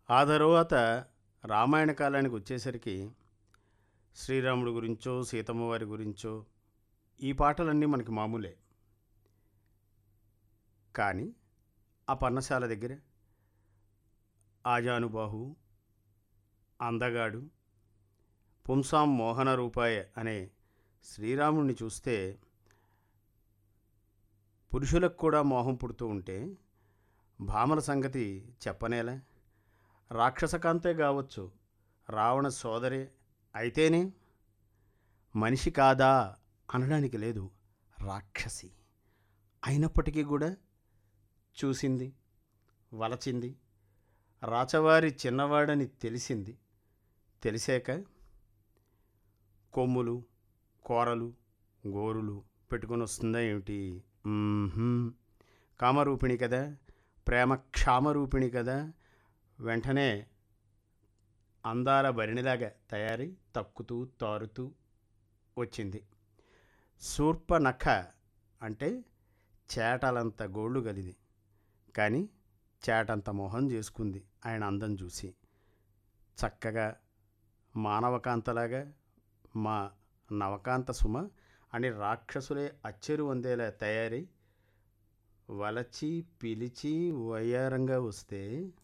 ఆ తరువాత రామాయణ కాలానికి వచ్చేసరికి శ్రీరాముడి గురించో, సీతమ్మ వారి గురించో ఈ పాటలన్నీ మనకి మామూలే. కానీ ఆ పర్ణశాల దగ్గర ఆజానుబాహు, అందగాడు, పుంసాం మోహన రూపాయ అనే శ్రీరాముణ్ణి చూస్తే పురుషులకు కూడా మోహం పుడుతూ ఉంటే భామల సంగతి చెప్పనేలా. రాక్షసకాంతే కావచ్చు, రావణ సోదరే అయితేనే మనిషి కాదా అనడానికి లేదు, రాక్షసి అయినప్పటికీ కూడా చూసింది, వలచింది, రాచవారి చిన్నవాడని తెలిసింది. తెలిసాక కొమ్ములు, కోరలు, గోరులు పెట్టుకొని వస్తుందా ఏమిటి? కామరూపిణి కదా, ప్రేమ క్షామరూపిణి కదా, వెంటనే అందాల భరిణిలాగా తయారీ తక్కుతూ తారుతూ వచ్చింది. శూర్పనఖ అంటే చేటలంత గోళ్ళు గలిది, కానీ చేటంత మొహం చేసుకుంది ఆయన అందం చూసి. చక్కగా మానవకాంతలాగా మా నవకాంత సుమ అని రాక్షసులే అచ్చెరు వందేలా తయారీ వలచి పిలిచి వయ్యారంగా వస్తే